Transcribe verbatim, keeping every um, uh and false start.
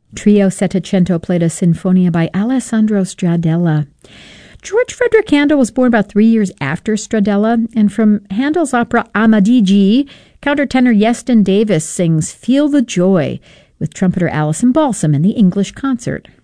Trio Settecento played a sinfonia by Alessandro Stradella. George Frederick Handel was born about three years after Stradella, and from Handel's opera Amadigi, countertenor Yeston Davis sings Feel the Joy with trumpeter Alison Balsam in the English concert.